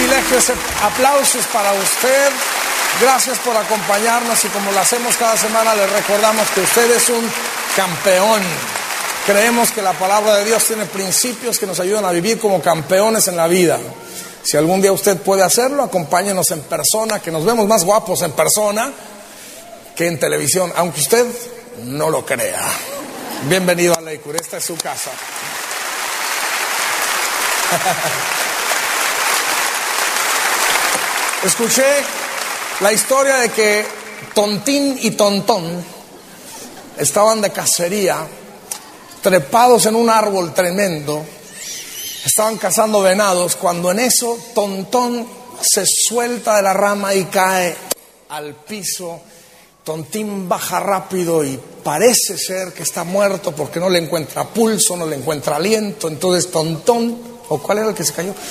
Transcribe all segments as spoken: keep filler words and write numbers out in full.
privilegio, ese aplauso es para usted. Gracias por acompañarnos y como lo hacemos cada semana, le recordamos que usted es un campeón. Creemos que la palabra de Dios tiene principios que nos ayudan a vivir como campeones en la vida. Si algún día usted puede hacerlo, acompáñenos en persona, que nos vemos más guapos en persona que en televisión, aunque usted no lo crea. Bienvenido a Lakewood, esta es su casa. Escuché la historia de que Tontín y Tontón estaban de cacería, trepados en un árbol tremendo, estaban cazando venados, cuando en eso Tontón se suelta de la rama y cae al piso. Tontín baja rápido y parece ser que está muerto porque no le encuentra pulso, no le encuentra aliento. Entonces Tontón, ¿o cuál era el que se cayó?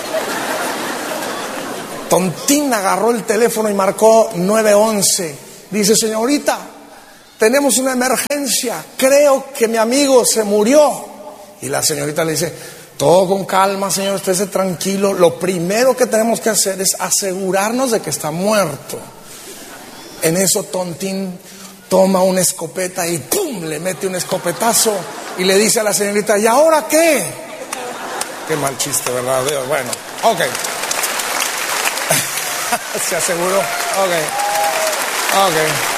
Tontín agarró el teléfono y marcó nueve once. Dice: señorita, tenemos una emergencia, creo que mi amigo se murió. Y la señorita le dice: todo con calma, señor, estése tranquilo. Lo primero que tenemos que hacer es asegurarnos de que está muerto. En eso Tontín toma una escopeta y ¡pum!, le mete un escopetazo y le dice a la señorita: ¿y ahora qué? Qué mal chiste, ¿verdad? Bueno, ok. Se aseguró. Ok. Ok.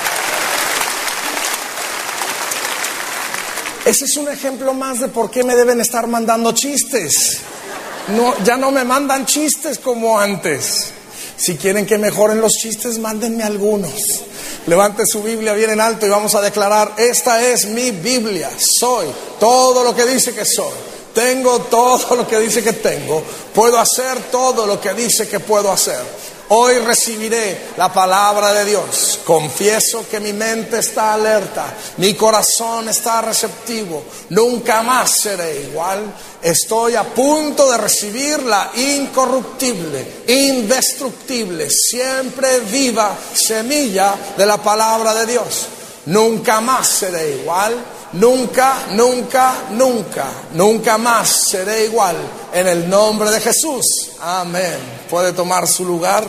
Ese es un ejemplo más de por qué me deben estar mandando chistes. No, ya no me mandan chistes como antes. Si quieren que mejoren los chistes, mándenme algunos. Levante su Biblia bien en alto y vamos a declarar: esta es mi Biblia. Soy todo lo que dice que soy. Tengo todo lo que dice que tengo. Puedo hacer todo lo que dice que puedo hacer. Hoy recibiré la palabra de Dios. Confieso que mi mente está alerta, mi corazón está receptivo. Nunca más seré igual. Estoy a punto de recibir la incorruptible, indestructible, siempre viva semilla de la palabra de Dios. Nunca más seré igual. Nunca, nunca, nunca, nunca más seré igual. En el nombre de Jesús. Amén. Puede tomar su lugar.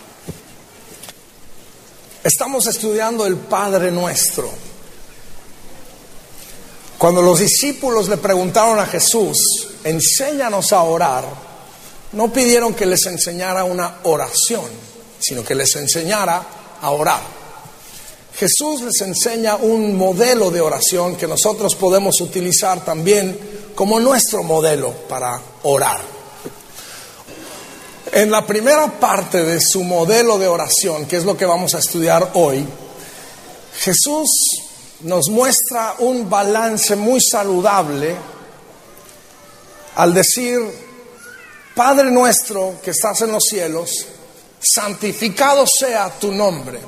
Estamos estudiando el Padre Nuestro. Cuando los discípulos le preguntaron a Jesús: enséñanos a orar, no pidieron que les enseñara una oración, sino que les enseñara a orar. Jesús les enseña un modelo de oración que nosotros podemos utilizar también como nuestro modelo para orar. En la primera parte de su modelo de oración, que es lo que vamos a estudiar hoy, Jesús nos muestra un balance muy saludable al decir: Padre nuestro que estás en los cielos, santificado sea tu nombre.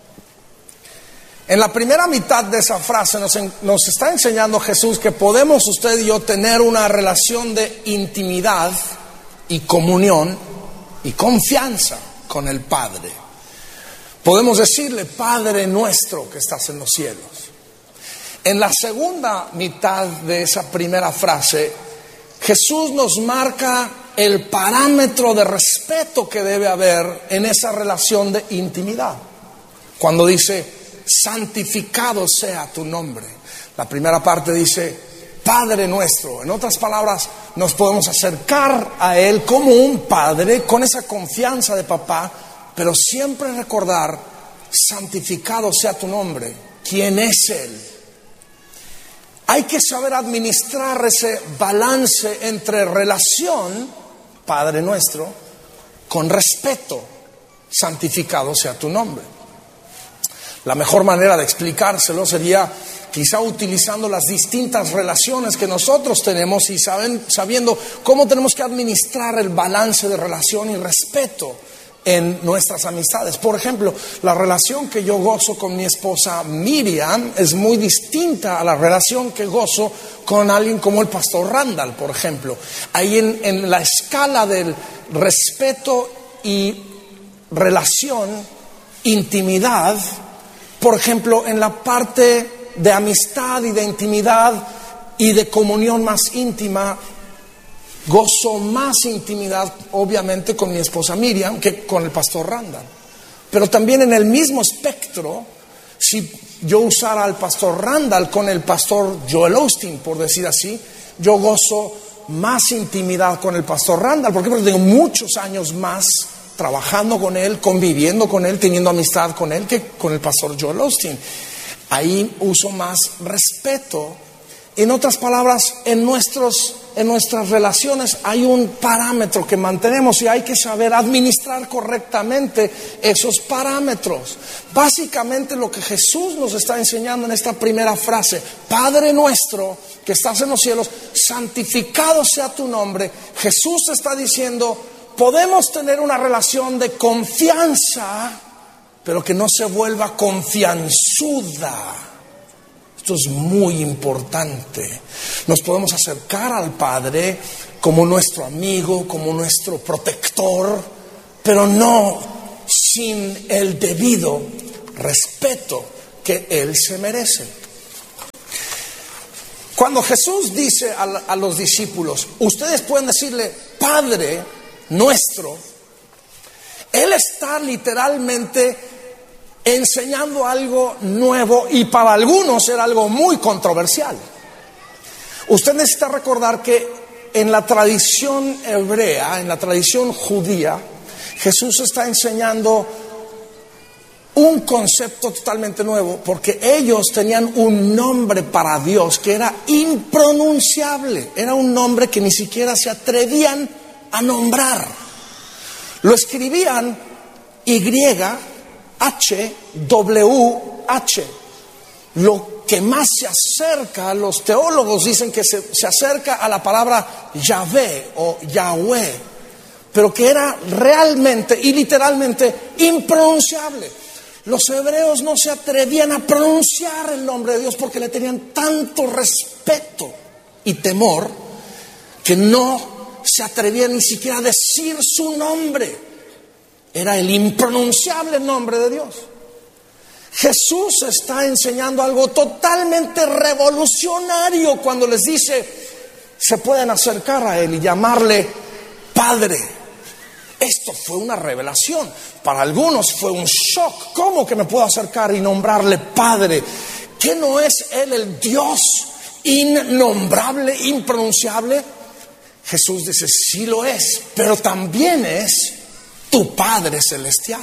En la primera mitad de esa frase nos, nos está enseñando Jesús que podemos usted y yo tener una relación de intimidad y comunión y confianza con el Padre. Podemos decirle: Padre nuestro que estás en los cielos. En la segunda mitad de esa primera frase, Jesús nos marca el parámetro de respeto que debe haber en esa relación de intimidad. Cuando dice: santificado sea tu nombre. La primera parte dice: Padre nuestro. En otras palabras, nos podemos acercar a Él como un padre, con esa confianza de papá, pero siempre recordar: santificado sea tu nombre. ¿Quién es Él? Hay que saber administrar ese balance entre relación, Padre nuestro, con respeto, santificado sea tu nombre. La mejor manera de explicárselo sería quizá utilizando las distintas relaciones que nosotros tenemos y saben, sabiendo cómo tenemos que administrar el balance de relación y respeto en nuestras amistades. Por ejemplo, la relación que yo gozo con mi esposa Miriam es muy distinta a la relación que gozo con alguien como el pastor Randall, por ejemplo. Ahí en, en la escala del respeto y relación, intimidad, por ejemplo, en la parte de amistad y de intimidad y de comunión más íntima, Gozo más intimidad, obviamente, con mi esposa Miriam que con el pastor Randall. Pero también en el mismo espectro, si yo usara al pastor Randall con el pastor Joel Osteen, por decir así, yo gozo más intimidad con el pastor Randall. ¿Por qué? Porque tengo muchos años más trabajando con él, conviviendo con él, teniendo amistad con él, que con el pastor Joel Osteen. Ahí uso más respeto. En otras palabras, en, nuestros, en nuestras relaciones hay un parámetro que mantenemos y hay que saber administrar correctamente esos parámetros. Básicamente lo que Jesús nos está enseñando en esta primera frase: Padre nuestro que estás en los cielos, santificado sea tu nombre. Jesús está diciendo, podemos tener una relación de confianza, pero que no se vuelva confianzuda. Esto es muy importante. Nos podemos acercar al Padre como nuestro amigo, como nuestro protector, pero no sin el debido respeto que Él se merece. Cuando Jesús dice a, a los discípulos, ustedes pueden decirle Padre nuestro, Él está literalmente enseñando algo nuevo y para algunos era algo muy controversial. Usted necesita recordar que en la tradición hebrea, en la tradición judía, Jesús está enseñando un concepto totalmente nuevo, porque ellos tenían un nombre para Dios que era impronunciable. Era un nombre que ni siquiera se atrevían a nombrar. Lo escribían Y H W H. Lo que más se acerca, los teólogos dicen que se, se acerca a la palabra Yahvé o Yahweh, pero que era realmente y literalmente impronunciable. Los hebreos no se atrevían a pronunciar el nombre de Dios porque le tenían tanto respeto y temor que no se atrevían ni siquiera a decir su nombre. Era el impronunciable nombre de Dios. Jesús está enseñando algo totalmente revolucionario cuando les dice, se pueden acercar a Él y llamarle Padre. Esto fue una revelación. Para algunos fue un shock. ¿Cómo que me puedo acercar y nombrarle Padre? ¿Qué no es Él el Dios innombrable, impronunciable? Jesús dice, sí lo es, pero también es tu Padre celestial.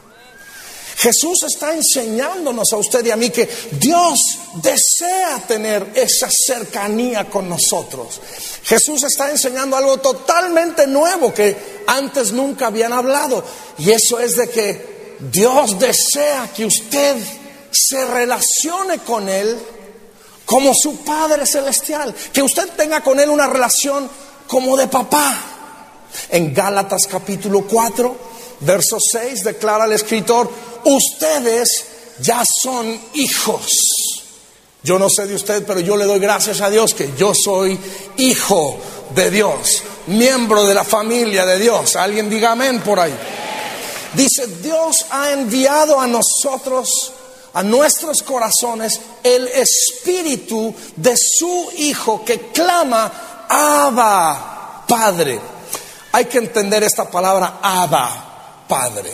Jesús está enseñándonos a usted y a mí que Dios desea tener esa cercanía con nosotros. Jesús está enseñando algo totalmente nuevo que antes nunca habían hablado, y eso es de que Dios desea que usted se relacione con Él como su Padre celestial, que usted tenga con Él una relación como de papá. En Gálatas capítulo cuatro, verso seis, declara el escritor, ustedes ya son hijos. Yo no sé de usted, pero yo le doy gracias a Dios que yo soy hijo de Dios, miembro de la familia de Dios. Alguien diga amén por ahí. Dice, Dios ha enviado a nosotros, a nuestros corazones, el espíritu de su Hijo que clama, Abba, Padre. Hay que entender esta palabra, Abba, Padre.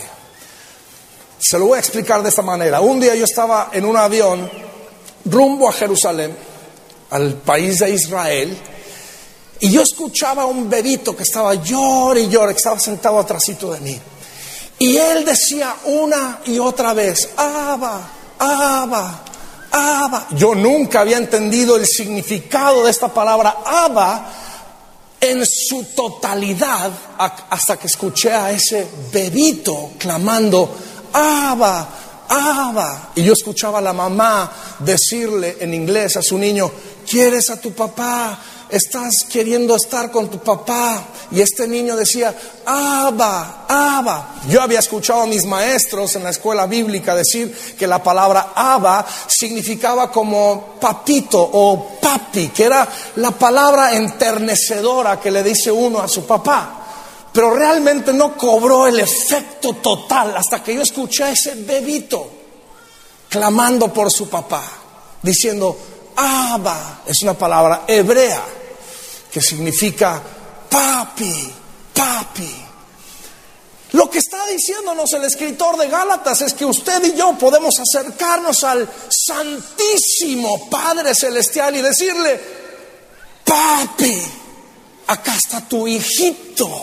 Se lo voy a explicar de esta manera. Un día yo estaba en un avión rumbo a Jerusalén, al país de Israel, y yo escuchaba a un bebito que estaba llore y llore, que estaba sentado atrásito de mí. Y él decía una y otra vez, Abba, Abba, Abba. Yo nunca había entendido el significado de esta palabra Abba en su totalidad hasta que escuché a ese bebito clamando Abba, Abba. Y yo escuchaba a la mamá decirle en inglés a su niño, ¿quieres a tu papá? ¿Estás queriendo estar con tu papá? Y este niño decía, Abba, Abba. Yo había escuchado a mis maestros en la escuela bíblica decir que la palabra Abba significaba como papito o papi, que era la palabra enternecedora que le dice uno a su papá. Pero realmente no cobró el efecto total hasta que yo escuché a ese bebito clamando por su papá, diciendo Abba. Es una palabra hebrea que significa papi, papi. Lo que está diciéndonos el escritor de Gálatas es que usted y yo podemos acercarnos al Santísimo Padre Celestial y decirle: papi, acá está tu hijito.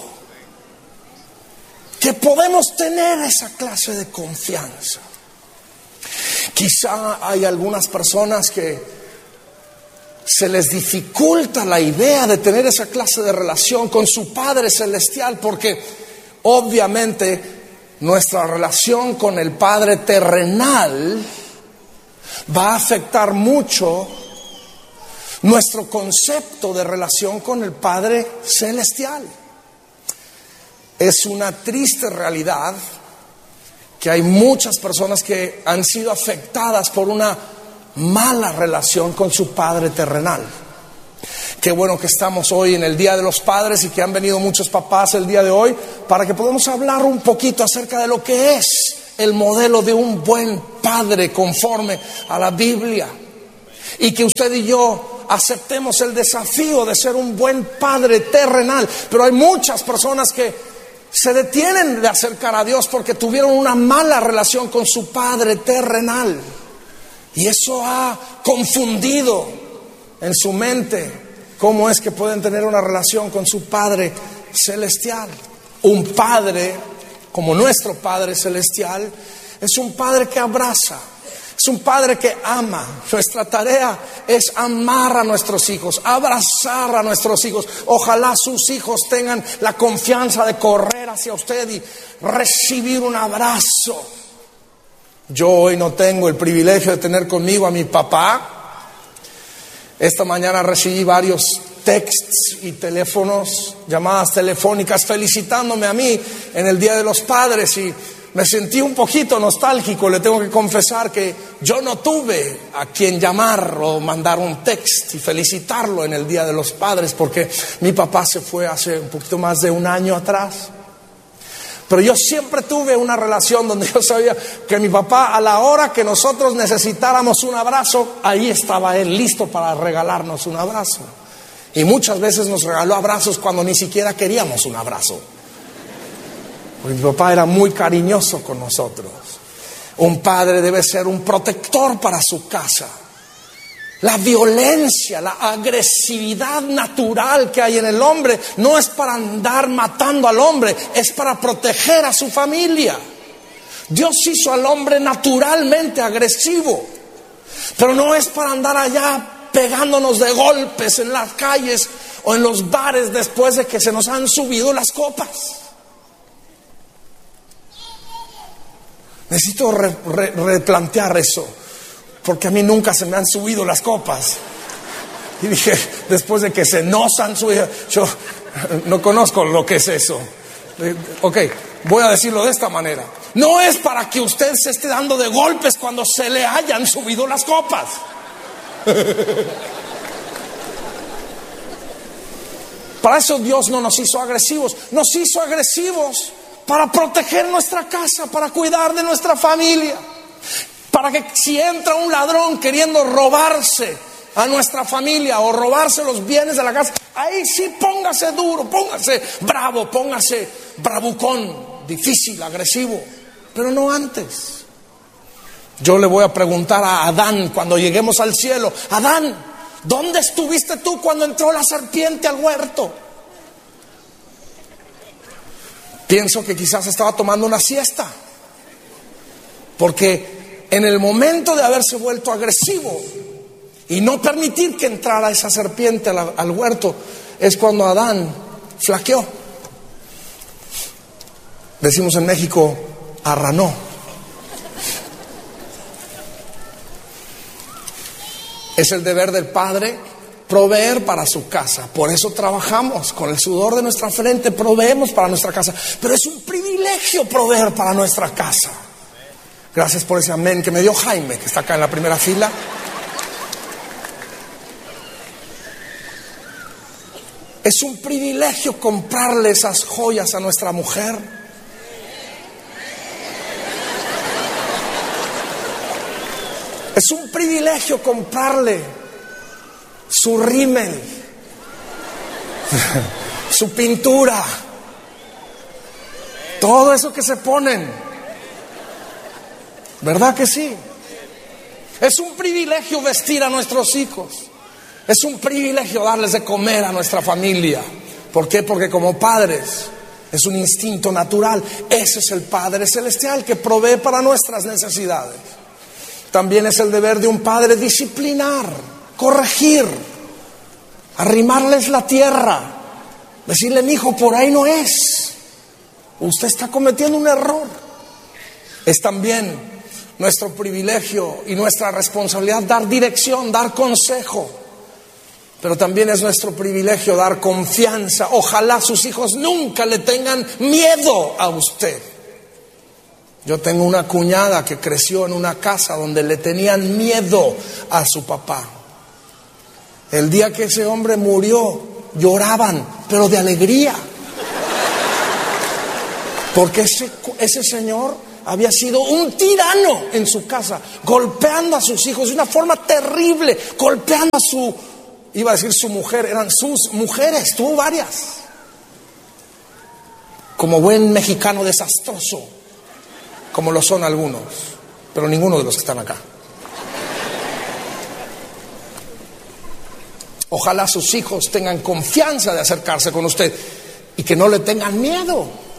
Que podemos tener esa clase de confianza. Quizá hay algunas personas que se les dificulta la idea de tener esa clase de relación con su Padre Celestial, porque obviamente nuestra relación con el Padre terrenal va a afectar mucho nuestro concepto de relación con el Padre Celestial. Es una triste realidad que hay muchas personas que han sido afectadas por una mala relación con su Padre terrenal. Qué bueno que estamos hoy en el Día de los Padres y que han venido muchos papás el día de hoy para que podamos hablar un poquito acerca de lo que es el modelo de un buen padre conforme a la Biblia. Y que usted y yo aceptemos el desafío de ser un buen padre terrenal. Pero hay muchas personas que se detienen de acercar a Dios porque tuvieron una mala relación con su Padre terrenal. Y eso ha confundido en su mente cómo es que pueden tener una relación con su Padre Celestial. Un Padre como nuestro Padre Celestial es un Padre que abraza, es un Padre que ama. Nuestra tarea es amar a nuestros hijos, abrazar a nuestros hijos. Ojalá sus hijos tengan la confianza de correr hacia usted y recibir un abrazo. Yo hoy no tengo el privilegio de tener conmigo a mi papá. Esta mañana recibí varios texts y teléfonos, llamadas telefónicas felicitándome a mí en el Día de los Padres, y me sentí un poquito nostálgico. Le tengo que confesar que yo no tuve a quien llamar o mandar un text y felicitarlo en el Día de los Padres, porque mi papá se fue hace un poquito más de un año atrás. Pero yo siempre tuve una relación donde yo sabía que mi papá, a la hora que nosotros necesitáramos un abrazo, ahí estaba él listo para regalarnos un abrazo. Y muchas veces nos regaló abrazos cuando ni siquiera queríamos un abrazo. Porque mi papá era muy cariñoso con nosotros. Un padre debe ser un protector para su casa. La violencia, la agresividad natural que hay en el hombre no es para andar matando al hombre, es para proteger a su familia. Dios hizo al hombre naturalmente agresivo, pero no es para andar allá pegándonos de golpes en las calles o en los bares después de que se nos han subido las copas. Necesito re, re, replantear eso, porque a mí nunca se me han subido las copas. Y dije, después de que se nos han subido, yo no conozco lo que es eso. Ok, voy a decirlo de esta manera. No es para que usted se esté dando de golpes cuando se le hayan subido las copas. Para eso Dios no nos hizo agresivos. Nos hizo agresivos para proteger nuestra casa, para cuidar de nuestra familia. Para que si entra un ladrón queriendo robarse a nuestra familia o robarse los bienes de la casa, ahí sí póngase duro, póngase bravo, póngase bravucón, difícil, agresivo, pero no antes. Yo le voy a preguntar a Adán cuando lleguemos al cielo: Adán, ¿dónde estuviste tú cuando entró la serpiente al huerto? Pienso que quizás estaba tomando una siesta, porque en el momento de haberse vuelto agresivo y no permitir que entrara esa serpiente al, al huerto, es cuando Adán flaqueó. Decimos en México, arranó. Es el deber del padre proveer para su casa. Por eso trabajamos con el sudor de nuestra frente, proveemos para nuestra casa. Pero es un privilegio proveer para nuestra casa. Gracias por ese amén que me dio Jaime, que está acá en la primera fila. Es un privilegio comprarle esas joyas a nuestra mujer. Es un privilegio comprarle su rímel. su pintura, todo eso que se ponen. ¿Verdad que sí? Es un privilegio vestir a nuestros hijos. Es un privilegio darles de comer a nuestra familia. ¿Por qué? Porque como padres es un instinto natural. Ese es el Padre Celestial que provee para nuestras necesidades. También es el deber de un padre disciplinar, corregir, arrimarles la tierra, decirle: mi hijo, por ahí no es, usted está cometiendo un error. Es también nuestro privilegio y nuestra responsabilidad dar dirección, dar consejo. Pero también es nuestro privilegio dar confianza. Ojalá sus hijos nunca le tengan miedo a usted. Yo tengo una cuñada que creció en una casa donde le tenían miedo a su papá. El día que ese hombre murió, lloraban, pero de alegría. Porque ese, ese señor había sido un tirano en su casa, golpeando a sus hijos de una forma terrible, golpeando a su, iba a decir su mujer, eran sus mujeres, tuvo varias. Como buen mexicano desastroso, como lo son algunos, pero ninguno de los que están acá. Ojalá sus hijos tengan confianza de acercarse con usted y que no le tengan miedo.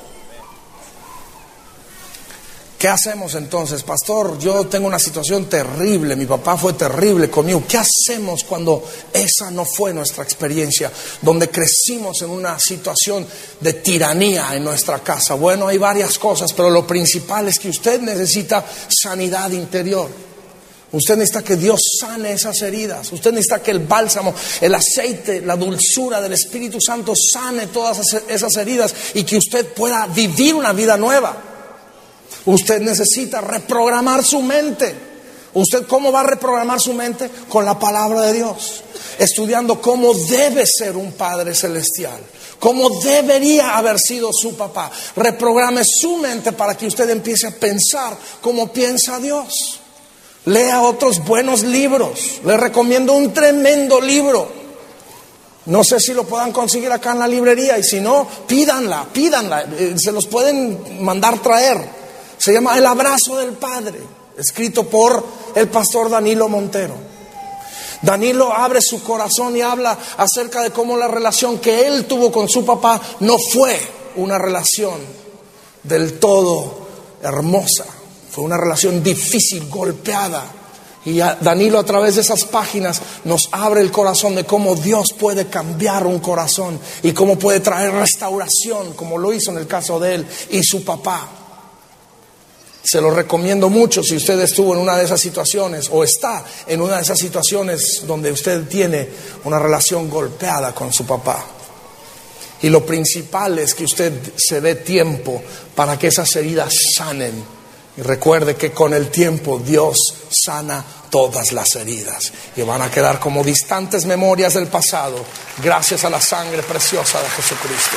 ¿Qué hacemos entonces? Pastor, yo tengo una situación terrible, mi papá fue terrible conmigo. ¿Qué hacemos cuando esa no fue nuestra experiencia? Donde crecimos en una situación de tiranía en nuestra casa. Bueno, hay varias cosas, pero lo principal es que usted necesita sanidad interior. Usted necesita que Dios sane esas heridas. Usted necesita que el bálsamo, el aceite, la dulzura del Espíritu Santo sane todas esas heridas y que usted pueda vivir una vida nueva. Usted necesita reprogramar su mente. ¿Usted cómo va a reprogramar su mente? Con la palabra de Dios, estudiando cómo debe ser un Padre Celestial, cómo debería haber sido su papá. Reprograme su mente para que usted empiece a pensar como piensa Dios. Lea otros buenos libros. Les recomiendo un tremendo libro. No sé si lo puedan conseguir acá en la librería, y si no, pídanla, pídanla. Se los pueden mandar traer. Se llama El Abrazo del Padre, escrito por el pastor Danilo Montero. Danilo abre su corazón y habla acerca de cómo la relación que él tuvo con su papá no fue una relación del todo hermosa. Fue una relación difícil, golpeada. Y Danilo, a través de esas páginas, nos abre el corazón de cómo Dios puede cambiar un corazón y cómo puede traer restauración, como lo hizo en el caso de él y su papá. Se lo recomiendo mucho si usted estuvo en una de esas situaciones o está en una de esas situaciones donde usted tiene una relación golpeada con su papá. Y lo principal es que usted se dé tiempo para que esas heridas sanen. Y recuerde que con el tiempo Dios sana todas las heridas y van a quedar como distantes memorias del pasado gracias a la sangre preciosa de Jesucristo.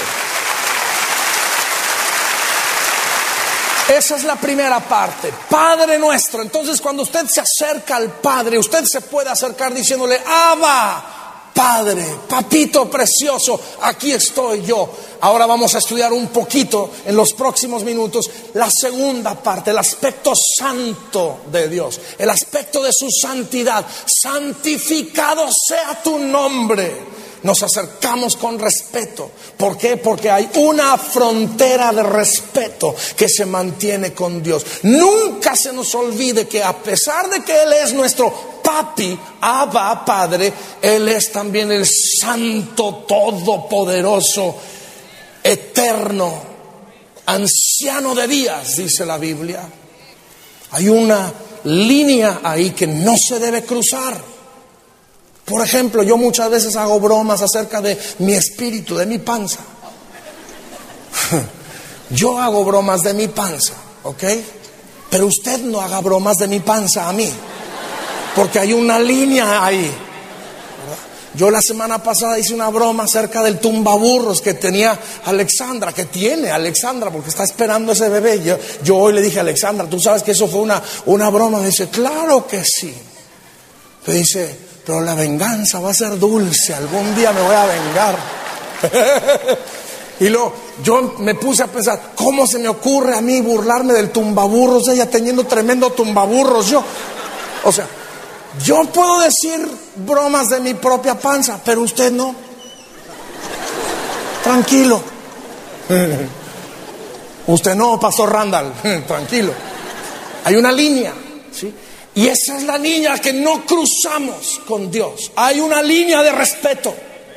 Esa es la primera parte, Padre nuestro. Entonces, cuando usted se acerca al Padre, usted se puede acercar diciéndole: Abba, Padre, papito precioso, aquí estoy yo. Ahora vamos a estudiar un poquito en los próximos minutos la segunda parte, el aspecto santo de Dios, el aspecto de su santidad. Santificado sea tu nombre. Nos acercamos con respeto. ¿Por qué? Porque hay una frontera de respeto que se mantiene con Dios. Nunca se nos olvide que a pesar de que Él es nuestro papi, Abba, Padre, Él es también el Santo, Todopoderoso, Eterno, Anciano de días, dice la Biblia. Hay una línea ahí que no se debe cruzar. Por ejemplo, yo muchas veces hago bromas acerca de mi espíritu, de mi panza. Yo hago bromas de mi panza, ¿ok? Pero usted no haga bromas de mi panza a mí, porque hay una línea ahí, ¿verdad? Yo la semana pasada hice una broma acerca del tumbaburros que tenía Alexandra, que tiene Alexandra, porque está esperando ese bebé. Yo, yo hoy le dije a Alexandra: ¿tú sabes que eso fue una, una broma? Me dice: claro que sí. Me dice: pero la venganza va a ser dulce, algún día me voy a vengar. Y luego yo me puse a pensar, ¿cómo se me ocurre a mí burlarme del tumbaburros? Ella teniendo tremendo tumbaburros. Yo, o sea, yo puedo decir bromas de mi propia panza, pero usted no. Tranquilo. Usted no, Pastor Randall. Tranquilo. Hay una línea, ¿sí? Y esa es la línea que no cruzamos con Dios. Hay una línea de respeto.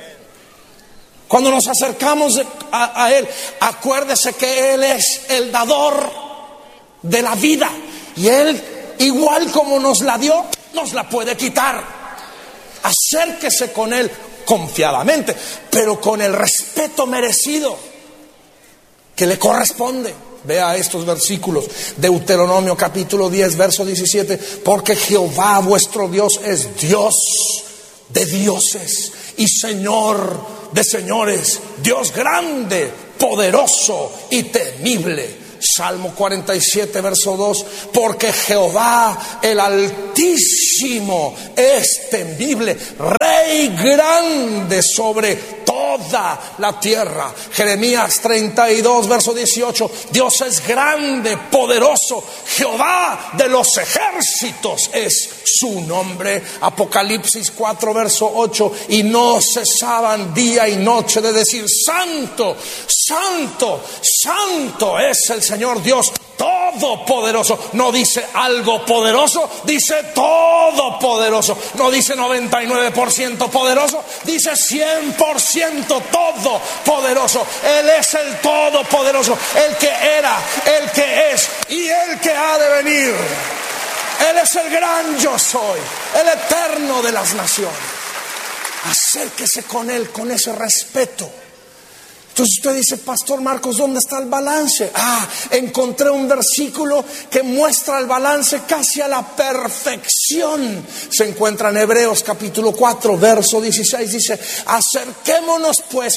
Cuando nos acercamos a, a Él, acuérdese que Él es el dador de la vida. Y Él, igual como nos la dio, nos la puede quitar. Acérquese con Él confiadamente, pero con el respeto merecido que le corresponde. Vea estos versículos. Deuteronomio capítulo diez, verso diecisiete. Porque Jehová vuestro Dios es Dios de dioses y Señor de señores, Dios grande, poderoso y temible. Salmo cuarenta y siete, verso dos. Porque Jehová el Altísimo es temible, Rey grande sobre toda la tierra. Jeremías treinta y dos, verso dieciocho. Dios es grande, poderoso, Jehová de los ejércitos es su nombre. Apocalipsis cuatro, verso ocho. Y no cesaban día y noche de decir: santo, santo, santo es el Señor Dios todopoderoso. No dice algo poderoso, dice todopoderoso. No dice noventa y nueve por ciento poderoso, dice cien por ciento todopoderoso. Él es el todopoderoso, el que era, el que es y el que ha de venir. Él es el gran yo soy, el eterno de las naciones. Acérquese con Él con ese respeto. Entonces usted dice: Pastor Marcos, ¿dónde está el balance? Ah, encontré un versículo que muestra el balance casi a la perfección. Se encuentra en Hebreos capítulo cuatro, verso dieciséis. Dice: acerquémonos pues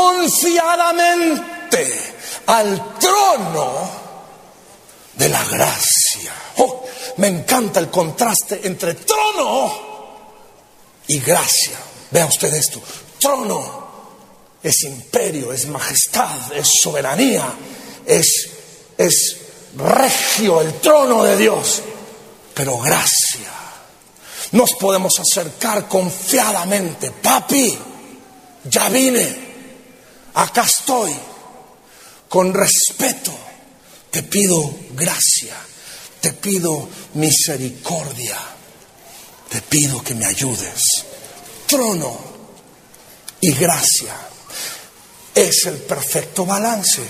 confiadamente al trono de la gracia. Oh, me encanta el contraste entre trono y gracia. Vea usted esto: trono es imperio, es majestad, es soberanía, es, es regio, el trono de Dios. Pero gracia, nos podemos acercar confiadamente. Papi, ya vine, acá estoy. Con respeto te pido gracia, te pido misericordia, te pido que me ayudes. Trono y gracia es el perfecto balance.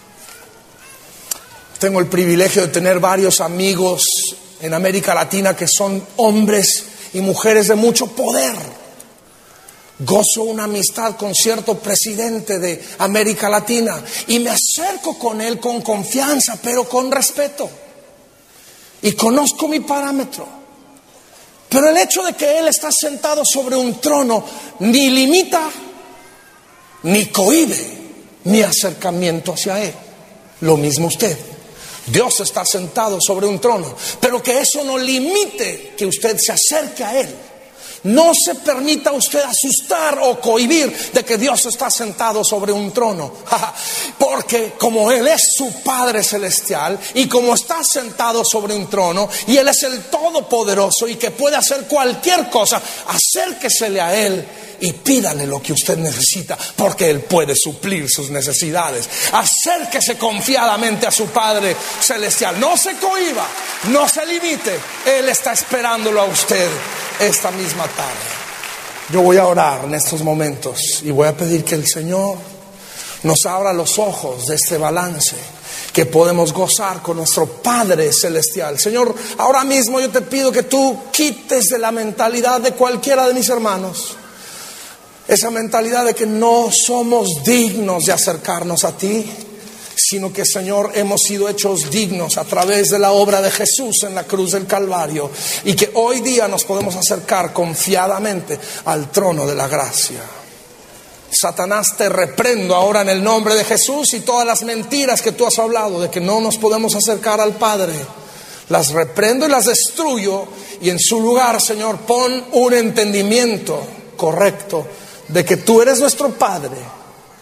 Tengo el privilegio de tener varios amigos en América Latina que son hombres y mujeres de mucho poder. Gozo una amistad con cierto presidente de América Latina y me acerco con él con confianza, pero con respeto. Y conozco mi parámetro. Pero el hecho de que él está sentado sobre un trono ni limita ni cohíbe mi acercamiento hacia Él. Lo mismo usted. Dios está sentado sobre un trono, pero que eso no limite que usted se acerque a Él. No se permita usted asustar o cohibir de que Dios está sentado sobre un trono. Porque como Él es su Padre Celestial y como está sentado sobre un trono y Él es el Todopoderoso y que puede hacer cualquier cosa, acérquesele a Él y pídale lo que usted necesita, porque Él puede suplir sus necesidades. Acérquese confiadamente a su Padre Celestial. No se cohíba, no se limite. Él está esperándolo a usted esta misma tarde. Yo voy a orar en estos momentos y voy a pedir que el Señor nos abra los ojos de este balance que podemos gozar con nuestro Padre Celestial. Señor, ahora mismo yo te pido que tú quites de la mentalidad de cualquiera de mis hermanos esa mentalidad de que no somos dignos de acercarnos a ti, sino que, Señor, hemos sido hechos dignos a través de la obra de Jesús en la cruz del Calvario, y que hoy día nos podemos acercar confiadamente al trono de la gracia. Satanás, te reprendo ahora en el nombre de Jesús, y todas las mentiras que tú has hablado de que no nos podemos acercar al Padre, las reprendo y las destruyo, y en su lugar, Señor, pon un entendimiento correcto de que tú eres nuestro Padre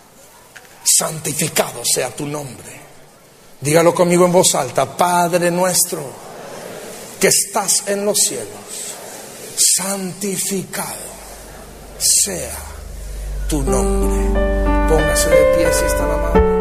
santificado sea tu nombre. Dígalo conmigo en voz alta: Padre nuestro que estás en los cielos, santificado sea tu nombre. Póngase de pie si es tan amable.